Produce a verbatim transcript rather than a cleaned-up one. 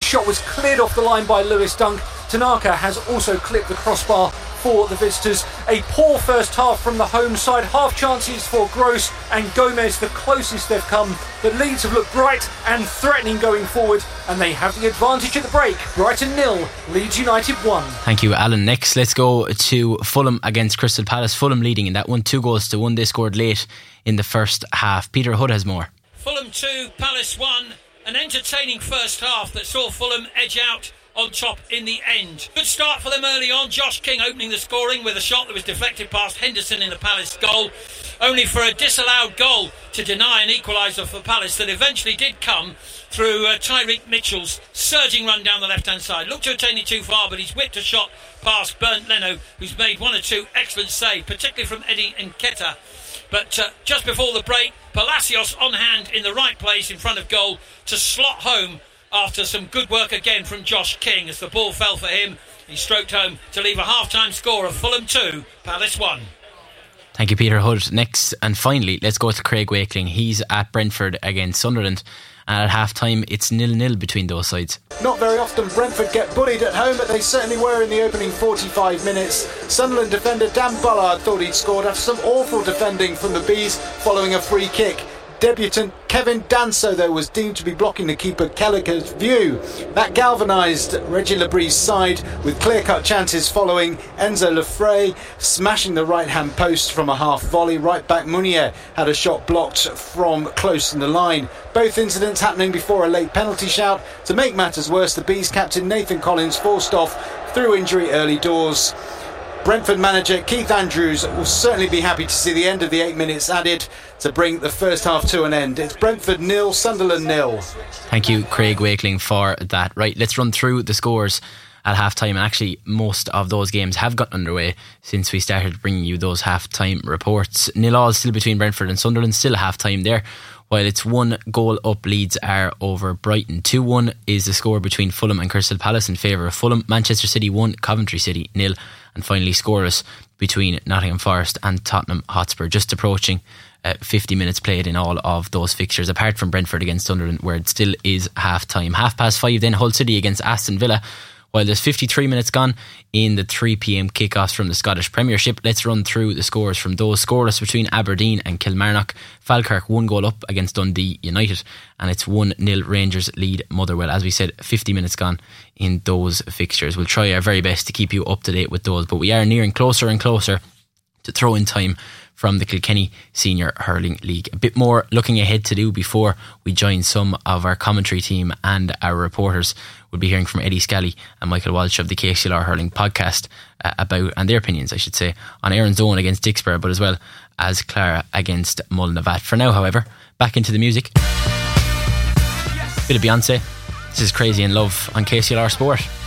shot was cleared off the line by Lewis Dunk. Tanaka has also clipped the crossbar for the visitors. A poor first half from the home side. Half chances for Gross and Gomez, the closest they've come. The Leeds have looked bright and threatening going forward, and they have the advantage at the break. Brighton nil, Leeds United one. Thank you, Alan. Next, let's go to Fulham against Crystal Palace. Fulham leading in that one, two goals to one. They scored late in the first half. Peter Hood has more. Fulham two, Palace one. An entertaining first half that saw Fulham edge out on top in the end. Good start for them early on. Josh King opening the scoring with a shot that was deflected past Henderson in the Palace goal, only for a disallowed goal to deny an equaliser for Palace that eventually did come through uh, Tyreek Mitchell's surging run down the left-hand side. Looked to have taken it too far, but he's whipped a shot past Bernd Leno, who's made one or two excellent saves, particularly from Eddie Nketiah. But uh, just before the break, Palacios on hand in the right place in front of goal to slot home after some good work again from Josh King. As the ball fell for him, he stroked home to leave a half-time score of Fulham two, Palace one. Thank you, Peter Hood. Next and finally, let's go to Craig Wakeling. He's at Brentford against Sunderland, and at half-time it's nil-nil between those sides. Not very often Brentford get bullied at home, but they certainly were in the opening forty-five minutes. Sunderland defender Dan Bullard thought he'd scored after some awful defending from the Bees following a free kick. Debutant Kevin Danso, though, was deemed to be blocking the keeper Kelleher's view. That galvanised Reggie Labree's side with clear-cut chances following. Enzo Lefray smashing the right-hand post from a half volley. Right back Munier had a shot blocked from close in the line. Both incidents happening before a late penalty shout. To make matters worse, the Bees captain Nathan Collins forced off through injury early doors. Brentford manager Keith Andrews will certainly be happy to see the end of the eight minutes added to bring the first half to an end. It's Brentford nil, Sunderland nil. Thank you, Craig Wakeling, for that. Right, let's run through the scores at half-time. And actually, most of those games have got underway since we started bringing you those half-time reports. Nil all still between Brentford and Sunderland, still half-time there. While it's one goal up, Leeds are over Brighton. two one is the score between Fulham and Crystal Palace in favour of Fulham. Manchester City one, Coventry City nil. And finally scoreless between Nottingham Forest and Tottenham Hotspur. Just approaching uh, fifty minutes played in all of those fixtures, apart from Brentford against Sunderland, where it still is half-time. Half past five then, Hull City against Aston Villa. While there's fifty-three minutes gone in the three p.m. kickoffs from the Scottish Premiership, let's run through the scores from those. Scoreless between Aberdeen and Kilmarnock. Falkirk one goal up against Dundee United, and it's one nil Rangers lead Motherwell. As we said, fifty minutes gone in those fixtures. We'll try our very best to keep you up to date with those, but we are nearing closer and closer to throw-in time from the Kilkenny Senior Hurling League. A bit more looking ahead to do before we join some of our commentary team and our reporters. We'll be hearing from Eddie Scally and Michael Walsh of the K C L R Hurling podcast uh, about, and their opinions I should say, on Aaron's Own against Dicksboro, but as well as Clara against Mullinavat. For now, however, back into the music. Yes. Bit of Beyonce. This is Crazy in Love on K C L R Sport.